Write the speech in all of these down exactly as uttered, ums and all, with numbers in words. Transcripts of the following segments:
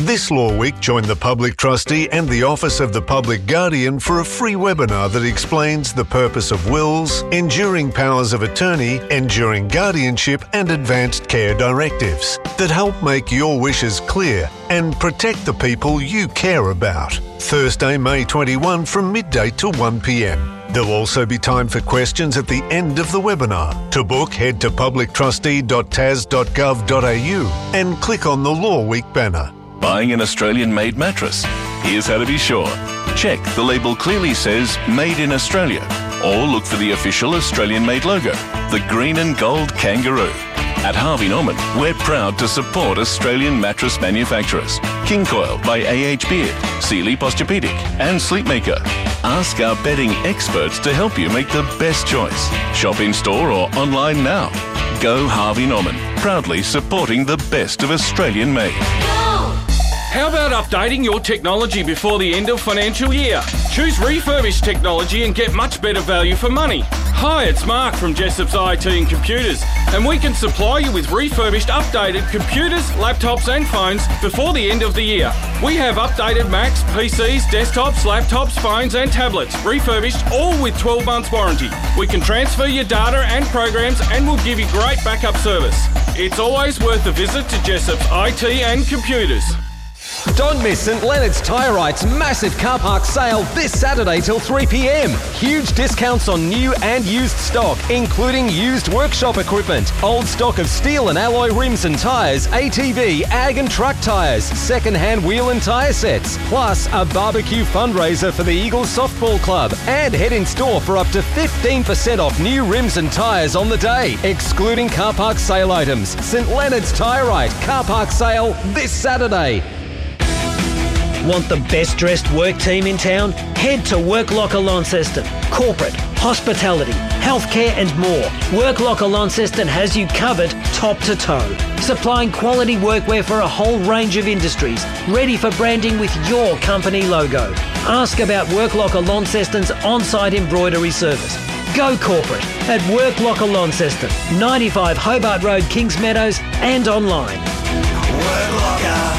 This Law Week, join the Public Trustee and the Office of the Public Guardian for a free webinar that explains the purpose of wills, enduring powers of attorney, enduring guardianship and advanced care directives that help make your wishes clear and protect the people you care about. Thursday, May twenty-first from midday to one p m. There'll also be time for questions at the end of the webinar. To book, head to public trustee dot tas dot gov dot a u and click on the Law Week banner. Buying an Australian-made mattress? Here's how to be sure. Check the label clearly says Made in Australia, or look for the official Australian-made logo, the green and gold kangaroo. At Harvey Norman, we're proud to support Australian mattress manufacturers. King Coil by A H Beard, Sealy Posturepedic and Sleepmaker. Ask our bedding experts to help you make the best choice. Shop in store or online now. Go Harvey Norman, proudly supporting the best of Australian-made. How about updating your technology before the end of financial year? Choose refurbished technology and get much better value for money. Hi, it's Mark from Jessop's I T and Computers, and we can supply you with refurbished, updated computers, laptops and phones before the end of the year. We have updated Macs, P Cs, desktops, laptops, phones and tablets, refurbished, all with twelve months warranty. We can transfer your data and programs and we'll give you great backup service. It's always worth a visit to Jessop's I T and Computers. Don't miss St Leonard's Tyre-Right's massive car park sale this Saturday till three p m. Huge discounts on new and used stock, including used workshop equipment, old stock of steel and alloy rims and tyres, A T V, ag and truck tyres, second-hand wheel and tyre sets, plus a barbecue fundraiser for the Eagles Softball Club. And head in store for up to fifteen percent off new rims and tyres on the day, excluding car park sale items. St Leonard's Tyre-Right car park sale this Saturday. Want the best dressed work team in town? Head to Work Locker Launceston. Corporate, hospitality, healthcare and more. Work Locker Launceston has you covered top to toe. Supplying quality workwear for a whole range of industries, ready for branding with your company logo. Ask about Work Locker Launceston's on-site embroidery service. Go corporate at Work Locker Launceston, ninety-five Hobart Road, Kings Meadows and online. Work Locker.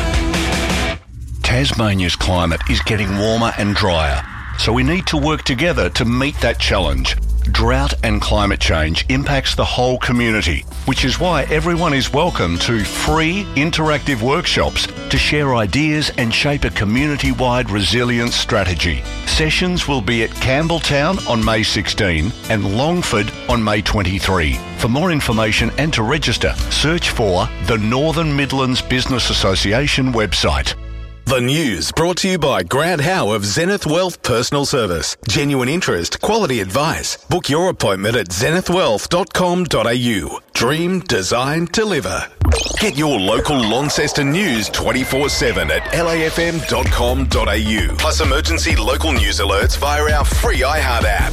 Tasmania's climate is getting warmer and drier, so we need to work together to meet that challenge. Drought and climate change impacts the whole community, which is why everyone is welcome to free interactive workshops to share ideas and shape a community-wide resilience strategy. Sessions will be at Campbelltown on May sixteenth and Longford on May twenty-third. For more information and to register, search for the Northern Midlands Business Association website. The news brought to you by Grant Howe of Zenith Wealth Personal Service. Genuine interest, quality advice. Book your appointment at zenith wealth dot com dot a u. Dream, design, deliver. Get your local Launceston news twenty-four seven at l a f m dot com dot a u. Plus emergency local news alerts via our free iHeart app.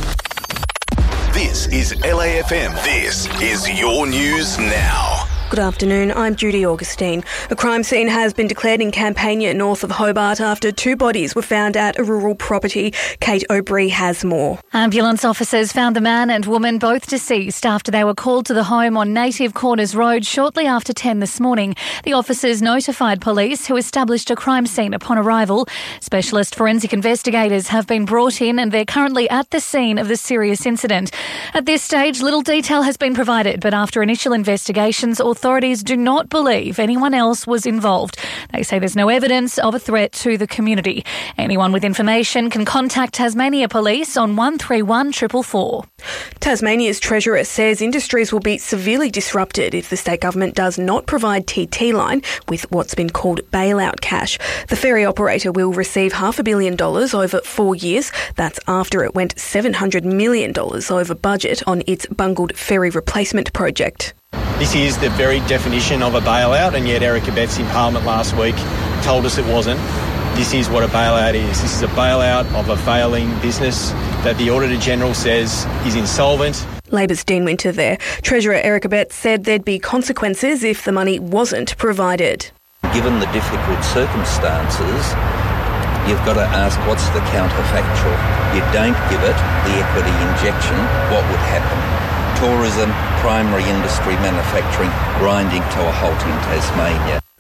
This is L A F M. This is your news now. Good afternoon, I'm Judy Augustine. A crime scene has been declared in Campania, north of Hobart, after two bodies were found at a rural property. Kate O'Brien has more. Ambulance officers found the man and woman both deceased after they were called to the home on Native Corners Road shortly after ten this morning. The officers notified police, who established a crime scene upon arrival. Specialist forensic investigators have been brought in and they're currently at the scene of the serious incident. At this stage, little detail has been provided, but after initial investigations, authorities do not believe anyone else was involved. They say there's no evidence of a threat to the community. Anyone with information can contact Tasmania Police on one three one four four four. Tasmania's Treasurer says industries will be severely disrupted if the state government does not provide T T Line with what's been called bailout cash. The ferry operator will receive half a billion dollars over four years. That's after it went seven hundred million dollars over budget on its bungled ferry replacement project. This is the very definition of a bailout, and yet Eric Abetz in Parliament last week told us it wasn't. This is what a bailout is. This is a bailout of a failing business that the Auditor-General says is insolvent. Labor's Dean Winter there. Treasurer Eric Abetz said there'd be consequences if the money wasn't provided. Given the difficult circumstances, you've got to ask what's the counterfactual. You don't give it the equity injection, what would happen? Tourism, primary industry, manufacturing, grinding to a halt in Tasmania.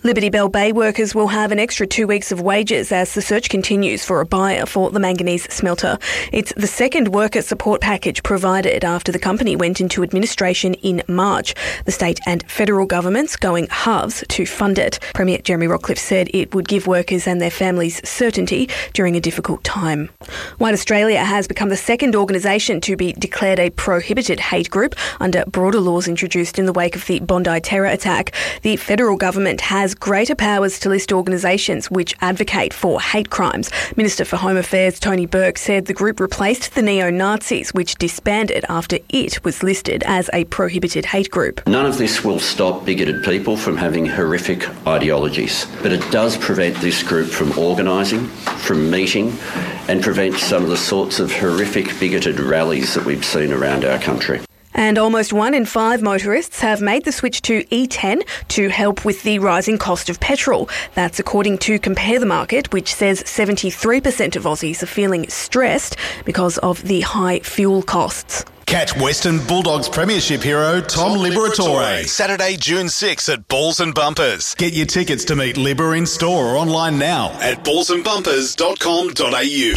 Liberty Bell Bay workers will have an extra two weeks of wages as the search continues for a buyer for the manganese smelter. It's the second worker support package provided after the company went into administration in March. The state and federal governments going halves to fund it. Premier Jeremy Rockcliffe said it would give workers and their families certainty during a difficult time. White Australia has become the second organisation to be declared a prohibited hate group under broader laws introduced in the wake of the Bondi terror attack. The federal government has greater powers to list organisations which advocate for hate crimes. Minister for Home Affairs Tony Burke said the group replaced the neo-Nazis, which disbanded after it was listed as a prohibited hate group. None of this will stop bigoted people from having horrific ideologies, but it does prevent this group from organising, from meeting, and prevent some of the sorts of horrific bigoted rallies that we've seen around our country. And almost one in five motorists have made the switch to E ten to help with the rising cost of petrol. That's according to Compare the Market, which says seventy-three percent of Aussies are feeling stressed because of the high fuel costs. Catch Western Bulldogs Premiership hero Tom, Tom Liberatore Saturday, June sixth at Balls and Bumpers. Get your tickets to meet Libber in store or online now at balls and bumpers dot com dot a u.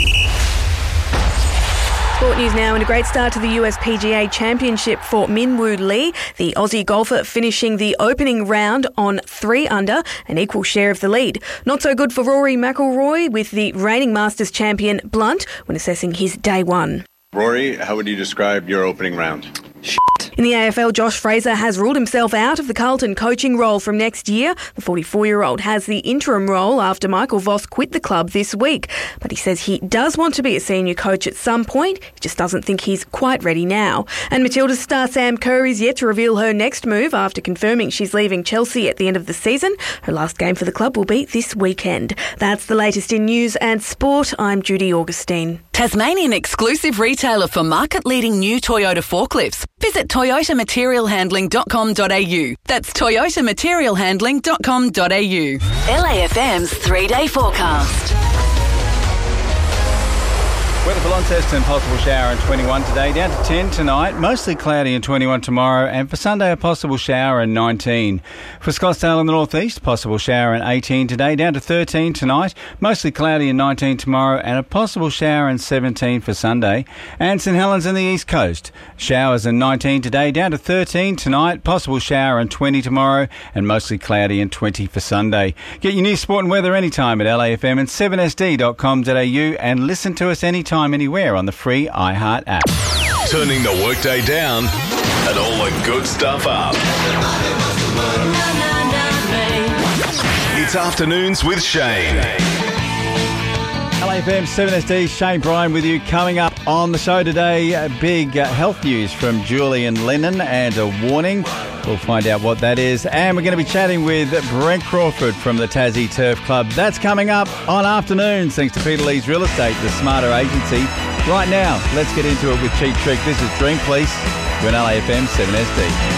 Sport news now, and a great start to the U S P G A Championship for Min Woo Lee. The Aussie golfer finishing the opening round on three under, an equal share of the lead. Not so good for Rory McIlroy, with the reigning Masters champion blunt when assessing his day one. Rory, how would you describe your opening round? In the A F L, Josh Fraser has ruled himself out of the Carlton coaching role from next year. The forty-four-year-old has the interim role after Michael Voss quit the club this week. But he says he does want to be a senior coach at some point. He just doesn't think he's quite ready now. And Matilda's star Sam Kerr is yet to reveal her next move after confirming she's leaving Chelsea at the end of the season. Her last game for the club will be this weekend. That's the latest in news and sport. I'm Judy Augustine. Tasmanian exclusive retailer for market-leading new Toyota forklifts. Visit toyota material handling dot com dot a u. That's toyota material handling dot com dot a u. L A F M's three-day forecast. Weather for Launceston, possible shower and twenty-one today, down to ten tonight, mostly cloudy and twenty-one tomorrow, and for Sunday a possible shower and nineteen. For Scottsdale in the northeast, possible shower and eighteen today, down to thirteen tonight, mostly cloudy and nineteen tomorrow, and a possible shower and seventeen for Sunday. And St Helens in the east coast, showers and nineteen today, down to thirteen tonight, possible shower and twenty tomorrow, and mostly cloudy and twenty for Sunday. Get your news, sport and weather anytime at L A F M and seven S D dot com dot a u, and listen to us anytime anywhere on the free iHeart app. Turning the workday down and all the good stuff up. It's Afternoons with Shane. L A F M seven S D, Shane Bryan with you. Coming up on the show today, big uh, health news from Julian Lennon and a warning. We'll find out what that is. And we're going to be chatting with Brent Crawford from the Tassie Turf Club. That's coming up on Afternoons, thanks to Peter Lee's Real Estate, the smarter agency. Right now, let's get into it with Cheap Trick. This is Dream Police. You're on L A F M seven S D.